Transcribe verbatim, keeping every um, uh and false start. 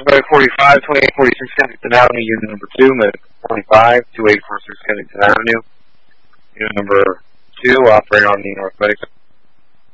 Road forty-five, twenty-eight forty-six Kensington Avenue, unit number two, medical twenty-five, twenty-eight forty-six Kensington Avenue. Unit number two, operator on the North Medical.